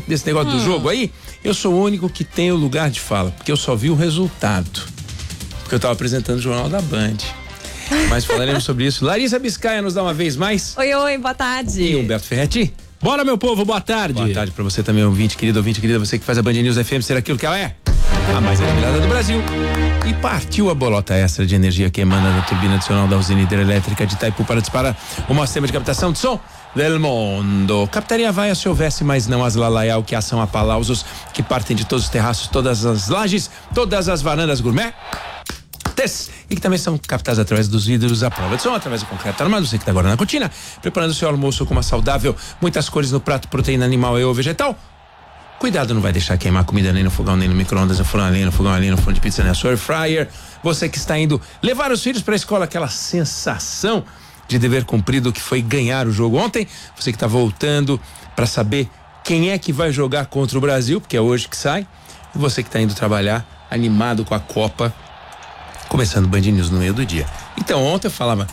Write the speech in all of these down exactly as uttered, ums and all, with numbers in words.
desse negócio hum. do jogo aí, eu sou o único que tem o lugar de fala, porque eu só vi o resultado. Porque eu tava apresentando o Jornal da Band. Mas falaremos sobre isso. Larissa Biscaia nos dá uma vez mais. Oi, oi, boa tarde. E Humberto Ferretti. Bora, meu povo, boa tarde. Boa tarde pra você também, ouvinte querido, ouvinte querida, você que faz a Band News F M ser aquilo que ela é. A mais admirada do Brasil. E partiu a bolota extra de energia que emana da turbina adicional da usina hidrelétrica de Itaipu para disparar o maior sistema de captação de som del mundo. Captaria vaia se houvesse, mas não as lalaial que ação a palausos que partem de todos os terraços, todas as lajes, todas as varandas gourmet. E que também são captadas através dos vidros à prova de som, através do concreto armado. Você que está agora na cortina, preparando o seu almoço com uma saudável, muitas cores no prato, proteína animal e ou vegetal. Cuidado, não vai deixar queimar a comida nem no fogão, nem no micro-ondas, no forno, nem no fogão, nem no forno de pizza, nem no air fryer. Você que está indo levar os filhos para a escola, aquela sensação de dever cumprido que foi ganhar o jogo ontem. Você que está voltando para saber quem é que vai jogar contra o Brasil, porque é hoje que sai. E você que está indo trabalhar animado com a Copa, começando o Band News no meio do dia. Então, ontem eu falava,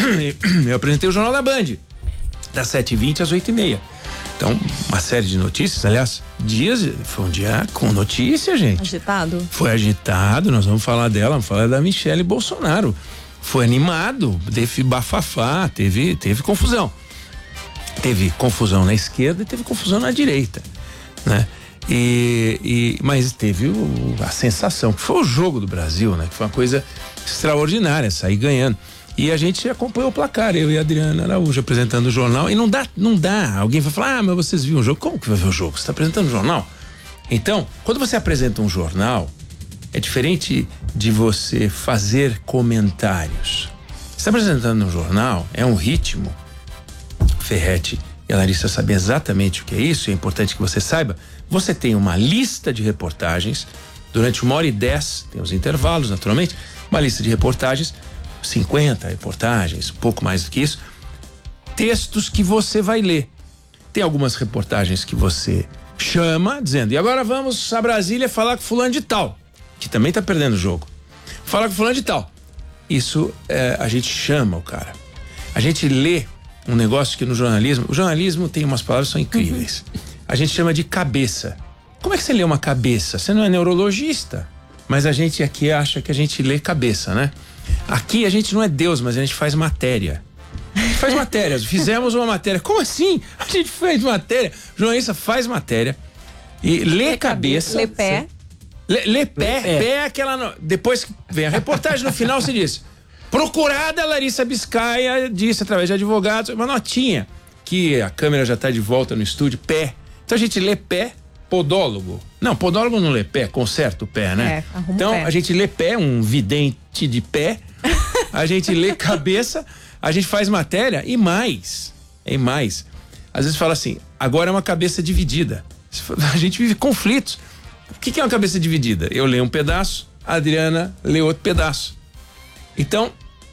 eu apresentei o Jornal da Band, das sete e vinte às oito e meia. Então, uma série de notícias, aliás, dias, foi um dia com notícia, gente. Agitado? Foi agitado, nós vamos falar dela, vamos falar da Michele Bolsonaro. Foi animado, teve bafafá, teve, teve confusão. Teve confusão na esquerda e teve confusão na direita, né? E, e, mas teve o, a sensação que foi o jogo do Brasil, né? Que foi uma coisa extraordinária, sair ganhando. E a gente acompanhou o placar, eu e a Adriana Araújo apresentando o jornal. E não dá, não dá. Alguém vai falar, ah, mas vocês viram o jogo? Como que vai ver o jogo? Você está apresentando o jornal? Então, quando você apresenta um jornal, é diferente de você fazer comentários. Você está apresentando um jornal, é um ritmo. Ferretti e a Larissa sabem exatamente o que é isso, é importante que você saiba. Você tem uma lista de reportagens, durante uma hora e dez, tem os intervalos, naturalmente, uma lista de reportagens, cinquenta reportagens, um pouco mais do que isso, textos que você vai ler. Tem algumas reportagens que você chama, dizendo, e agora vamos a Brasília falar com fulano de tal, que também tá perdendo o jogo. Falar com fulano de tal. Isso, é, a gente chama o cara. A gente lê um negócio que no jornalismo, o jornalismo tem umas palavras que são incríveis. A gente chama de cabeça. Como é que você lê uma cabeça? Você não é neurologista, mas a gente aqui acha que a gente lê cabeça, né? Aqui a gente não é Deus, mas a gente faz matéria. A gente faz matéria, fizemos uma matéria. Como assim? A gente fez matéria. O jornalista faz matéria e lê, lê cabeça. Lê pé. Lê, lê pé, lê pé é aquela... No... Depois que vem a reportagem, no final se diz, procurada Larissa Biscaia disse através de advogados, uma notinha, que a câmera já está de volta no estúdio, pé. Então a gente lê pé, podólogo. Não, podólogo não lê pé, conserta o pé, né? É, arruma então o pé. A gente lê pé, um vidente de pé, a gente lê cabeça, a gente faz matéria e mais, e mais. Às vezes fala assim, agora é uma cabeça dividida. A gente vive conflitos. O que é uma cabeça dividida? Eu leio um pedaço, a Adriana lê outro pedaço. Então,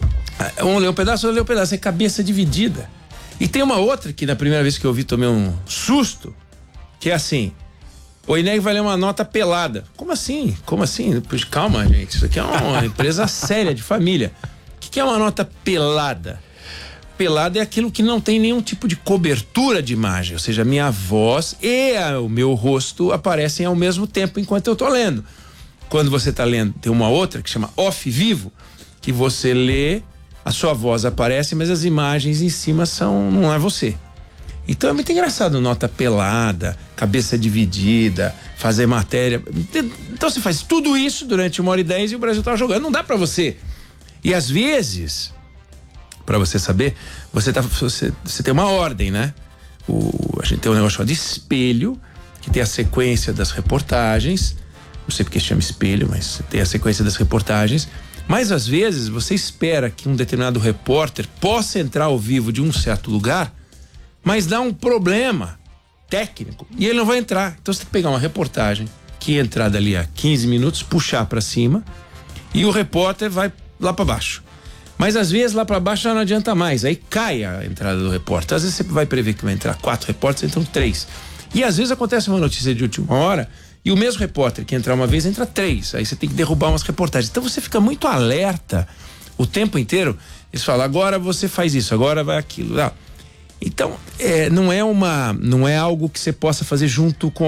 um lê um pedaço, outro lê um pedaço, é cabeça dividida. E tem uma outra que na primeira vez que eu ouvi tomei um susto, que é assim, o I N E G vai ler uma nota pelada. Como assim? Como assim? Pois, calma, gente, isso aqui é uma empresa séria, de família. O que é uma nota pelada? Pelada é aquilo que não tem nenhum tipo de cobertura de imagem, ou seja, minha voz e a, o meu rosto aparecem ao mesmo tempo enquanto eu tô lendo. Quando você tá lendo, tem uma outra que chama off vivo, que você lê, a sua voz aparece, mas as imagens em cima são, não é você. Então é muito engraçado, nota pelada, cabeça dividida, fazer matéria. Então você faz tudo isso durante uma hora e dez e o Brasil tá jogando, não dá pra você. E às vezes, pra você saber, você, tá, você, você tem uma ordem, né? O, a gente tem um negócio chamado de espelho, que tem a sequência das reportagens, não sei porque chama espelho, mas tem a sequência das reportagens. Mas às vezes você espera que um determinado repórter possa entrar ao vivo de um certo lugar, mas dá um problema técnico e ele não vai entrar. Então você tem que pegar uma reportagem que entrar dali a quinze minutos, puxar para cima e o repórter vai lá para baixo. Mas às vezes lá para baixo já não adianta mais, aí cai a entrada do repórter. Às vezes você vai prever que vai entrar quatro repórteres, entram três. E às vezes acontece uma notícia de última hora e o mesmo repórter que entrar uma vez entra três. Aí você tem que derrubar umas reportagens. Então você fica muito alerta o tempo inteiro. Eles falam, agora você faz isso, agora vai aquilo. Não. Então, é, não é uma, não é algo que você possa fazer junto com